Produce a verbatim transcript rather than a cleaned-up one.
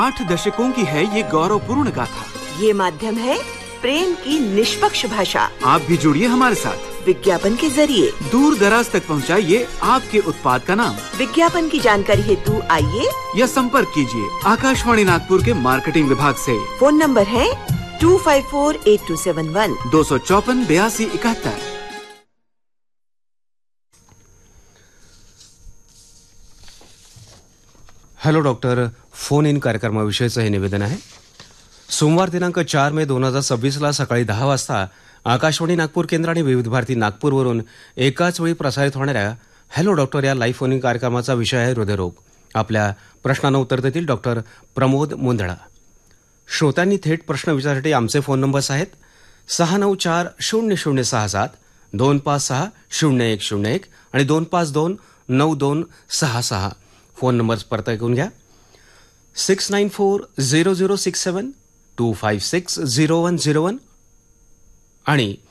आठ दशकों की है ये गौरवपूर्ण गाथा। ये माध्यम है प्रेम की निष्पक्ष भाषा। आप भी जुड़िए हमारे साथ विज्ञापन के जरिए दूर दराज तक पहुंचाइए आपके उत्पाद का नाम। विज्ञापन की जानकारी हेतु आइए या संपर्क कीजिए आकाशवाणी नागपुर के मार्केटिंग विभाग से। फोन नंबर है to five four eight to seven one दो सौ चौपन बयासी इकहत्तर। हॅलो डॉक्टर, फोन इन कार्यक्रमाविषयीचं हे निवेदन आहे. सोमवार दिनांक चार मे दोन हजार सव्वीसला सकाळी दहा वाजता आकाशवाणी नागपूर केंद्र आणि विविध भारती नागपूरवरून एकाच वेळी प्रसारित होणाऱ्या हॅलो डॉक्टर या लाईव्ह फोन इन कार्यक्रमाचा विषय आहे हृदयरोग. आपल्या प्रश्नांना उत्तर देतील डॉक्टर प्रमोद मुंदळा. श्रोत्यांनी थेट प्रश्न विचारण्यासाठी आमचे फोन नंबर्स आहेत सहा नऊ चार शून्य शून्य सहा सात, दोन पाच सहा शून्य एक शून्य एक आणि दोन पाच दोन नऊ दोन सहा सहा. फोन नंबर्स परत ऐकून घ्या six nine four zero zero six seven to five six zero one zero one आणि